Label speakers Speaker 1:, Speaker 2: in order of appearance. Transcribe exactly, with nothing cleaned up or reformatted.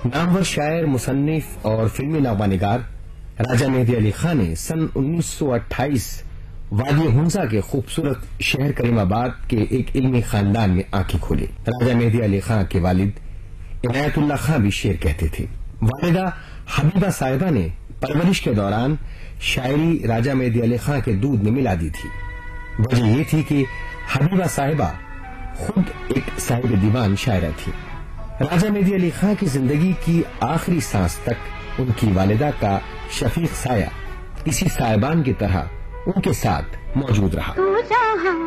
Speaker 1: नामवर शायर, मुसन्निफ और फिल्मी नवानिगार राजा मेहदी अली खां ने सन उन्नीस सौ अट्ठाईस वादी हुंजा के खूबसूरत शहर करीमाबाद के एक इल्मी खानदान में आंखें खोली। राजा मेहदी अली खां के वालिद इनायतुल्लाह खां भी शेर कहते थे। वालिदा हबीबा साहिबा ने परवरिश के दौरान शायरी राजा मेहदी अली खां के दूध में मिला दी थी। वजह यह थी कि हबीबा साहिबा खुद एक साहिब दीवान शायरा थी। राजा मेहदी अली खां की जिंदगी की आखिरी सांस तक उनकी वालिदा का शफीक साया किसी साहिबान की तरह उनके साथ मौजूद रहा।